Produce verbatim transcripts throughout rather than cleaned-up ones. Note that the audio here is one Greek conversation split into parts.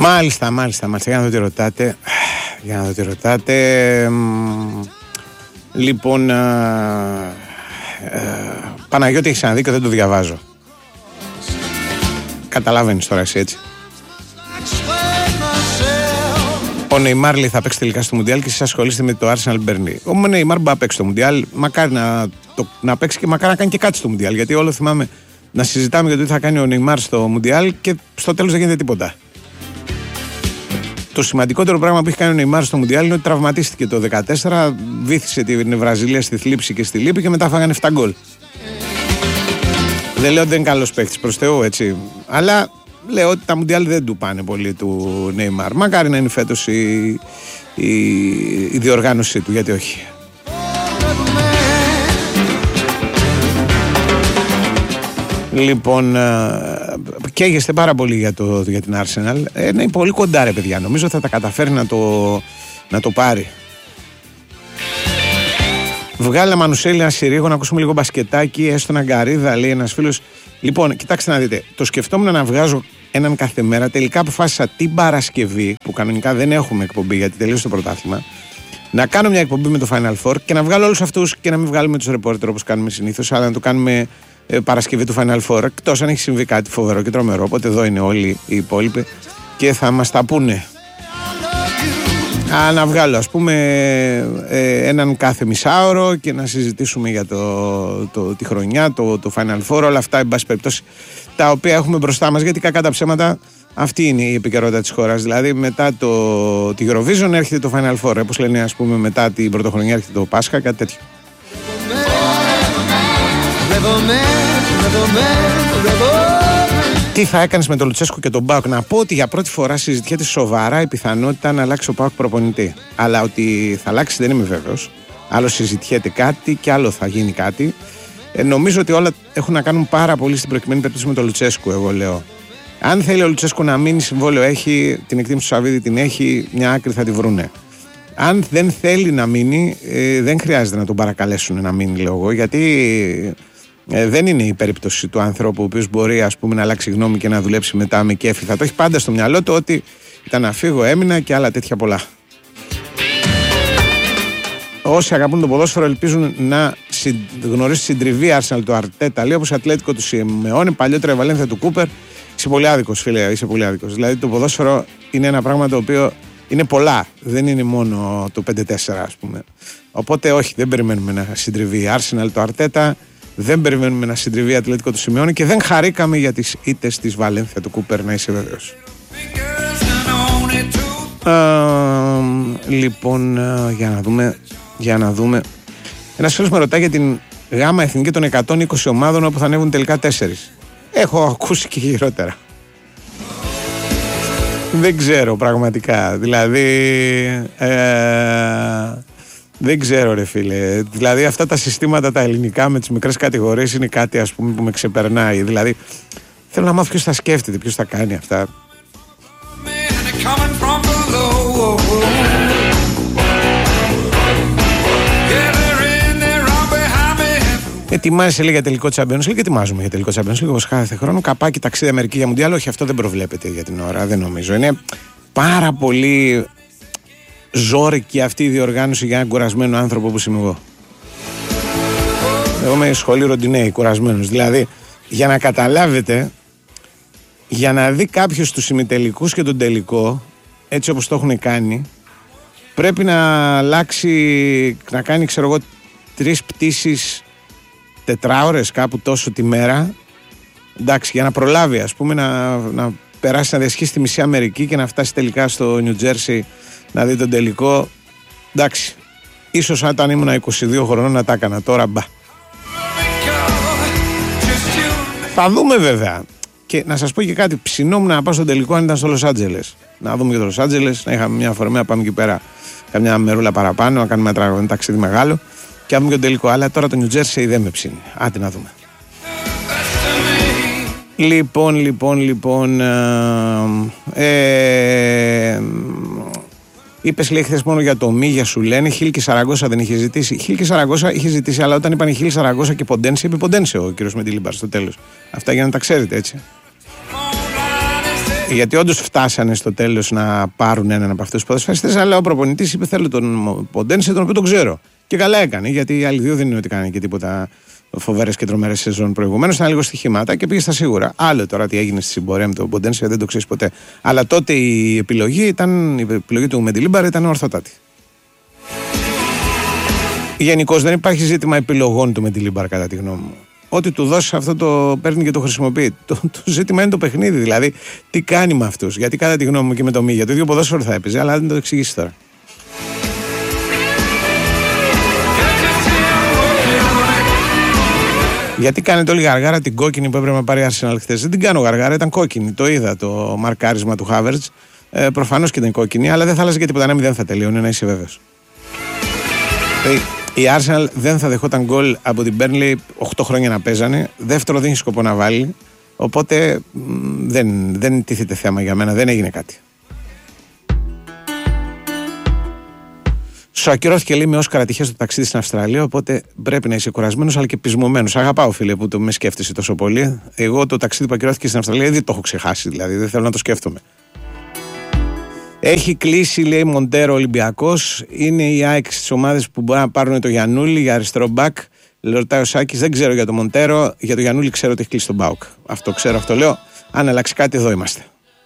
Μάλιστα, μάλιστα, μάλιστα. Για να δω τι ρωτάτε. Για να δω τι ρωτάτε. Λοιπόν, α, ε, Παναγιώτη, έχεις ξαναδεί και δεν το διαβάζω. Καταλαβαίνεις τώρα εσύ, έτσι. Ο Νεϊμάρ λέει θα παίξει τελικά στο Μουντιάλ και εσείς ασχολείστε με το Arsenal Burnley. Ο Νεϊμάρ μπορεί να παίξει στο Μουντιάλ, μακάρι να, το, να παίξει και μακάρι να κάνει και κάτι στο Μουντιάλ. Γιατί όλο θυμάμαι να συζητάμε για το τι θα κάνει ο Νεϊμάρ στο Μουντιάλ και στο τέλος δεν γίνεται τίποτα. Το σημαντικότερο πράγμα που έχει κάνει ο Νεϊμάρ στο Μουντιάλ είναι ότι τραυματίστηκε το δεκατέσσερα, βύθισε την Βραζιλία στη θλίψη και στη λύπη και μετά φάγανε επτά γκολ. Δεν λέω ότι δεν είναι καλός παίκτης, προς Θεού, έτσι. Αλλά λέω ότι τα Μουντιάλ δεν του πάνε πολύ του Νεϊμάρ. Μακάρι να είναι φέτος η, η, η διοργάνωσή του, γιατί όχι. Λοιπόν, καίγεστε πάρα πολύ για, το, για την Arsenal. Ε, είναι πολύ κοντά, ρε παιδιά. Νομίζω θα τα καταφέρει να το, να το πάρει. Βγάλε Μανουσέλη ένα συρίγο να ακούσουμε λίγο μπασκετάκι, έστω ένα γκαρίδα, λέει ένας φίλος. Λοιπόν, κοιτάξτε να δείτε. Το σκεφτόμουν να βγάζω έναν κάθε μέρα. Τελικά αποφάσισα την Παρασκευή, που κανονικά δεν έχουμε εκπομπή γιατί τελείωσε το πρωτάθλημα, να κάνω μια εκπομπή με το Final Four και να βγάλω όλους αυτούς και να μην βγάλουμε τους ρεπόρτερ όπως κάνουμε συνήθως, αλλά να το κάνουμε ε, Παρασκευή του Final Four. Εκτός αν έχει συμβεί κάτι φοβερό και τρομερό. Οπότε εδώ είναι όλοι οι υπόλοιποι και θα μας τα πούνε. Α, να βγάλω ας πούμε ε, έναν κάθε μισάωρο και να συζητήσουμε για το, το, τη χρονιά, το, το Final Four, όλα αυτά εν πάση περιπτώσει τα οποία έχουμε μπροστά μας, γιατί κακά τα ψέματα αυτή είναι η επικαιρότητα της χώρας. Δηλαδή μετά το, τη Eurovision έρχεται το Final Four, όπως λένε ας πούμε μετά την πρωτοχρονιά έρχεται το Πάσχα, κάτι τέτοιο. Τι θα έκανες με τον Λουτσέσκου και τον ΠΑΟΚ? Να πω ότι για πρώτη φορά συζητιέται σοβαρά η πιθανότητα να αλλάξει ο ΠΑΟΚ προπονητή. Αλλά ότι θα αλλάξει δεν είμαι βέβαιος. Άλλο συζητιέται κάτι και άλλο θα γίνει κάτι. Ε, νομίζω ότι όλα έχουν να κάνουν πάρα πολύ στην προκειμένη περίπτωση με τον Λουτσέσκου, εγώ λέω. Αν θέλει ο Λουτσέσκου να μείνει, συμβόλαιο έχει, την εκτίμηση του Σαββίδη την έχει, μια άκρη θα τη βρούνε. Αν δεν θέλει να μείνει, ε, δεν χρειάζεται να τον παρακαλέσουν να μείνει, λέω εγώ, γιατί. Ε, δεν είναι η περίπτωση του άνθρωπου ο οποίος μπορεί ας πούμε να αλλάξει γνώμη και να δουλέψει μετά με κέφι. Θα το έχει πάντα στο μυαλό του ότι ήταν να φύγω, έμεινα και άλλα τέτοια πολλά. Όσοι αγαπούν το ποδόσφαιρο ελπίζουν να συν, γνωρίσει συντριβή Arsenal του Αρτέτα, λέει, όπως Ατλέτικο του Σιμεώνη, παλιότερα η Βαλένθια του Κούπερ. Είσαι πολύ άδικος, φίλε, είσαι πολύ άδικος. Δηλαδή το ποδόσφαιρο είναι ένα πράγμα το οποίο είναι πολλά, δεν είναι μόνο το πέντε τέσσερα ας πούμε. Οπότε όχι, δεν περιμένουμε να συντριβεί η Arsenal του Αρτέτα. Δεν περιμένουμε να συντριβεί Ατλέτικο του Σιμεώνη και δεν χαρήκαμε για τις ήττες της Βαλένθια του Κούπερ, να είσαι βέβαιος. Uh, λοιπόν, uh, για να δούμε, για να δούμε. Ένας φίλος με ρωτάει για την γάμα εθνική των εκατόν είκοσι ομάδων όπου θα ανέβουν τελικά τέσσερις. Έχω ακούσει και χειρότερα. Δεν ξέρω πραγματικά. Δηλαδή... Ε, δεν ξέρω ρε φίλε, δηλαδή αυτά τα συστήματα τα ελληνικά με τις μικρές κατηγορίες είναι κάτι ας πούμε που με ξεπερνάει. Δηλαδή θέλω να μάθω ποιος θα σκέφτεται, ποιος θα κάνει αυτά. Ετοιμάζεσαι λέει για τελικό Champions League, ετοιμάζουμε για τελικό Champions League όπως κάθε χρόνο. Καπάκι ταξίδι Αμερική για Μουντιάλ, όχι αυτό δεν προβλέπεται για την ώρα, δεν νομίζω. Είναι πάρα πολύ ζόρικη αυτή η διοργάνωση για έναν κουρασμένο άνθρωπο όπως είμαι εγώ. Εγώ είμαι σχολή Ροντινέη, κουρασμένος. Δηλαδή, για να καταλάβετε, για να δει κάποιος τους ημιτελικούς και τον τελικό, έτσι όπως το έχουν κάνει, πρέπει να αλλάξει, να κάνει, ξέρω εγώ, τρεις πτήσεις τετράωρες κάπου τόσο τη μέρα. Εντάξει, για να προλάβει, ας πούμε, να, να περάσει να διασχίσει τη μισή Αμερική και να φτάσει τελικά στο Νιου Τζέρσι να δει τον τελικό. Εντάξει, ίσως όταν ήμουν είκοσι δύο χρονών να τα έκανα, τώρα μπα. Θα δούμε βέβαια. Και να σας πω και κάτι, ψινόμουν να πάω στο τελικό αν ήταν στο Λος Άντζελες. Να δούμε και το Λος Άντζελες, να είχαμε μια φορμαία, πάμε εκεί πέρα καμιά μερούλα παραπάνω, να κάνουμε ένα ταξίδι μεγάλο και να δούμε και τον τελικό. Αλλά τώρα το Νιου Τζέρσι δεν με ψήνει. Άντε να δούμε. Λοιπόν, λοιπόν, λοιπόν. Ε, Είπες λέει χθες μόνο για το Μίγια σου λένε. Χίλ και Σαραγκώσα δεν είχε ζητήσει. Χίλ και Σαραγκώσα είχε ζητήσει, αλλά όταν είπαν Χίλ, Σαραγκώσα και Ποντένσε, είπε Ποντένσε ο κύριος Μεντιλίμπαρ στο τέλος. Αυτά για να τα ξέρετε έτσι. Γιατί όντως φτάσανε στο τέλος να πάρουν έναν από αυτούς τους ποδοσφαιριστές, αλλά ο προπονητής είπε: θέλω τον Ποντένσε, τον οποίο τον ξέρω. Και καλά έκανε, γιατί οι άλλοι δύο δεν είναι ότι κάνανε και τίποτα φοβερές και τρομερές σεζόν προηγουμένως. Ήταν λίγο στοιχήματα και πήγε στα σίγουρα. Άλλο τώρα τι έγινε στη συμπορία με τον Ποντένσε δεν το ξέρεις ποτέ. Αλλά τότε η επιλογή, ήταν, η επιλογή του Μεντιλίμπαρ ήταν ορθότατη. Γενικώς δεν υπάρχει ζήτημα επιλογών του Μεντιλίμπαρ, κατά τη γνώμη μου. Ό,τι του δώσει αυτό το παίρνει και το χρησιμοποιεί. Το, το ζήτημα είναι το παιχνίδι, δηλαδή τι κάνει με αυτούς. Γιατί κατά τη γνώμη μου και με το Μίγια το ίδιο ποδόσφαιρο θα έπαιζε, αλλά δεν το εξηγήσει τώρα. Γιατί κάνετε όλη γαργάρα την κόκκινη που έπρεπε να πάρει η Arsenal χθες? Δεν την κάνω γαργάρα, ήταν κόκκινη. Το είδα το μαρκάρισμα του Havertz. Ε, προφανώς και ήταν κόκκινη, αλλά δεν θα άλλαζε και τίποτα. Ένα μηδέν θα τελείωνε, να είσαι βέβαιος. Η Arsenal δεν θα δεχόταν γκολ από την Burnley οκτώ χρόνια να παίζανε. Δεύτερο, δεν έχει σκοπό να βάλει. Οπότε δεν, δεν τίθεται θέμα για μένα, δεν έγινε κάτι. Σου ακυρώθηκε, λέει, με Όσκαρ ατυχές το ταξίδι στην Αυστραλία. Οπότε πρέπει να είσαι κουρασμένος αλλά και πεισμωμένος. Αγαπάω, φίλε, που το με σκέφτεσαι τόσο πολύ. Εγώ το ταξίδι που ακυρώθηκε στην Αυστραλία δεν το έχω ξεχάσει, δηλαδή δεν θέλω να το σκέφτομαι. Έχει κλείσει, λέει, Μοντέρο Ολυμπιακός. Είναι οι ΑΕΚ στις ομάδες που μπορεί να πάρουν το Γιαννούλη για αριστερό μπακ. Ρωτάει ο Σάκης, δεν ξέρω για το Μοντέρο. Για το Γιαννούλη ξέρω ότι έχει κλείσει τον ΠΑΟΚ. Αυτό ξέρω, αυτό λέω. Αν αλλάξει κάτι, εδώ είμαστε.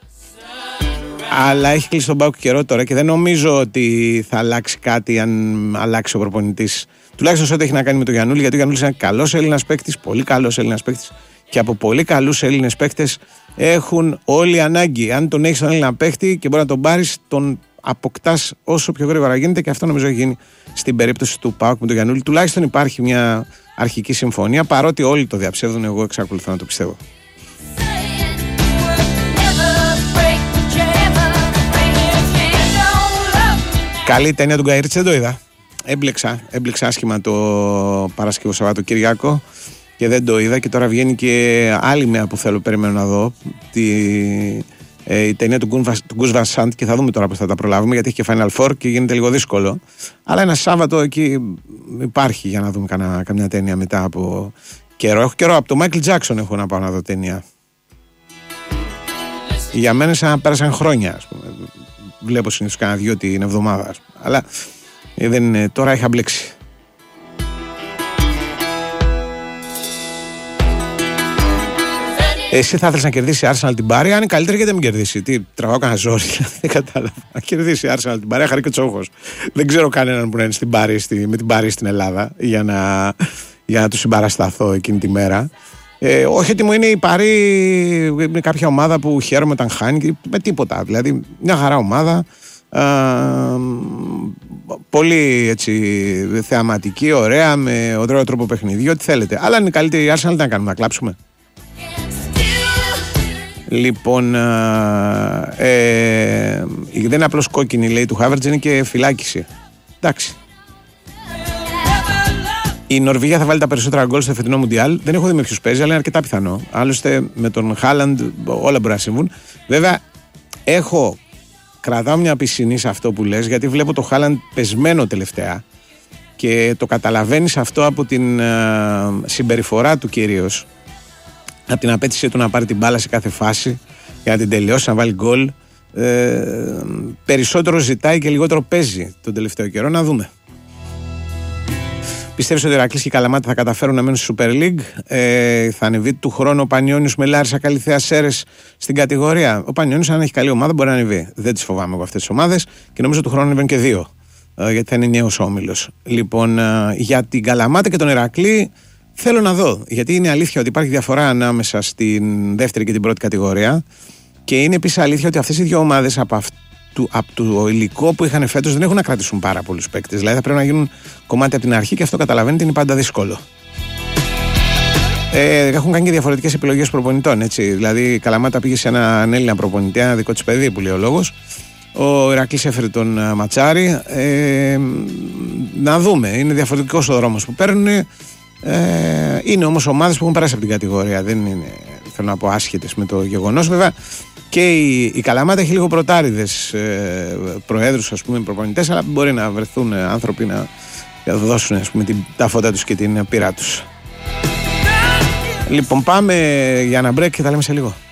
Αλλά έχει κλείσει τον ΠΑΟΚ καιρό τώρα και δεν νομίζω ότι θα αλλάξει κάτι αν αλλάξει ο προπονητής. Τουλάχιστον σε ό,τι έχει να κάνει με το Γιαννούλη, γιατί ο Γιαννούλης είναι καλός Έλληνας παίκτης, πολύ καλός Έλληνας παίκτης. Και από πολύ καλούς Έλληνες παίκτες έχουν όλοι ανάγκη. Αν τον έχεις τον Έλληνα παίκτη και μπορεί να τον πάρεις, τον αποκτάς όσο πιο γρήγορα γίνεται, και αυτό νομίζω έχει γίνει στην περίπτωση του ΠΑΟΚ με τον Γιαννούλη. Τουλάχιστον υπάρχει μια αρχική συμφωνία, παρότι όλοι το διαψεύδουν, εγώ εξακολουθώ να το πιστεύω. Καλή ταινία του Γκαϊρίτση, δεν το είδα. Έμπλεξα, έμπλεξα άσχημα το Παρασκευό Σαββατοκύριακο και δεν το είδα, και τώρα βγαίνει και άλλη μέρα που θέλω, περιμένω να δω, τη, ε, η ταινία του Γκους Βαν Sant, και θα δούμε τώρα πώς θα τα προλάβουμε, γιατί έχει και Final Four και γίνεται λίγο δύσκολο. Αλλά ένα Σάββατο εκεί υπάρχει για να δούμε κανά, καμιά ταινία μετά από καιρό. Έχω καιρό, από το Michael Jackson έχω να πάω να δω ταινία. Για μένα σαν να πέρασαν χρόνια, ας πούμε. Βλέπω συνήθως κανένα δυο την εβδομάδα, ας πούμε. Αλλά ε, δεν, τώρα είχα μπλέξει. Εσύ θα ήθελες να κερδίσει η Arsenal την Πάρη? Αν είναι καλύτερη, γιατί δεν μην κερδίσει? Τι, τραβάω κανένα ζόρι? Δεν κατάλαβα. Να κερδίσει η Arsenal την Πάρη, χαρεί και τσόχος. Δεν ξέρω κανέναν που να είναι στην Πάρη, στη, με την Πάρη στην Ελλάδα για να, για να του συμπαρασταθώ εκείνη τη μέρα. Ε, όχι ότι μου είναι η Πάρη, είναι κάποια ομάδα που χαίρομαι όταν χάνει, με τίποτα. Δηλαδή, μια χαρά ομάδα. Α, πολύ έτσι θεαματική, ωραία, με ωραίο τρόπο παιχνιδιού, ό,τι θέλετε. Αλλά αν είναι καλύτερη η Arsenal, τι να κάνουμε, να κλάψουμε? Λοιπόν, ε, δεν είναι απλώς κόκκινη, λέει, του Havertz, είναι και φυλάκιση. Εντάξει. Η Νορβηγία θα βάλει τα περισσότερα γκολ στο φετινό Μουντιάλ. Δεν έχω δει με ποιους παίζει, αλλά είναι αρκετά πιθανό. Άλλωστε με τον Χάλαντ όλα μπορεί να συμβούν. Βέβαια, έχω, κρατάω μια πισινή σε αυτό που λες, γιατί βλέπω το Χάλαντ πεσμένο τελευταία και το καταλαβαίνεις αυτό από την uh, συμπεριφορά του κυρίως. Από την απέτησή του να πάρει την μπάλα σε κάθε φάση για να την τελειώσει, να βάλει γκολ. Ε, περισσότερο ζητάει και λιγότερο παίζει τον τελευταίο καιρό. Να δούμε. Πιστεύεις ότι ο Ηρακλής και η Καλαμάτα θα καταφέρουν να μένουν στη Super League? Ε, θα ανεβεί του χρόνου ο Πανιώνιος με Λάρισα, Καλυθέα, Σέρες στην κατηγορία? Ο Πανιώνιος, αν έχει καλή ομάδα, μπορεί να ανεβεί. Δεν τις φοβάμαι εγώ αυτές τις ομάδες, και νομίζω του χρόνου ανεβαίνουν και δύο. Ε, γιατί θα είναι νέος όμιλος. Λοιπόν, ε, για την Καλαμάτα και τον Ηρακλή θέλω να δω. Γιατί είναι αλήθεια ότι υπάρχει διαφορά ανάμεσα στην δεύτερη και την πρώτη κατηγορία. Και είναι επίσης αλήθεια ότι αυτές οι δύο ομάδες από αυτό, Του, από το υλικό που είχαν φέτος δεν έχουν να κρατήσουν πάρα πολλούς παίκτες. Δηλαδή θα πρέπει να γίνουν κομμάτι από την αρχή, και αυτό καταλαβαίνετε είναι πάντα δύσκολο. Ε, έχουν κάνει και διαφορετικές επιλογές προπονητών. Έτσι. Δηλαδή η Καλαμάτα πήγε σε έναν Έλληνα προπονητή, ένα δικό της παιδί που λέει ο λόγος. Ο Ηρακλής έφερε τον Ματσάρη. Ε, να δούμε. Είναι διαφορετικός ο δρόμος που παίρνουν. Ε, είναι όμως ομάδες που έχουν περάσει από την κατηγορία. Δεν είναι, θέλω να πω, άσχετες με το γεγονός. Βέβαια, και η, η Καλαμάτα έχει λίγο πρωτάριδες ε, προέδρους, ας πούμε, προπονητές, αλλά μπορεί να βρεθούν άνθρωποι να, να δώσουν, ας πούμε, την, τα φώτα τους και την πείρα τους. Λοιπόν, πάμε για ένα break και τα λέμε σε λίγο.